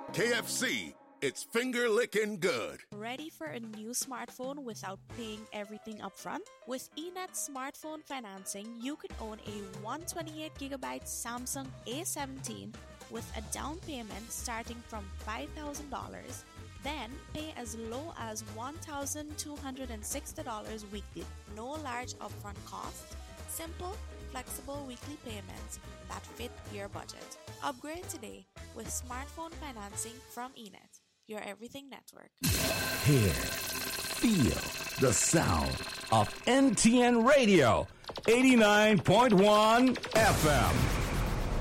KFC, it's finger licking good. Ready for a new smartphone without paying everything upfront? With eNet smartphone financing, you could own a 128GB Samsung A17 with a down payment starting from $5,000, then pay as low as $1,260 weekly. No large upfront costs, simple, flexible weekly payments that fit your budget. Upgrade today with smartphone financing from eNet, your everything network. Hear, feel the sound of NTN Radio, 89.1 FM.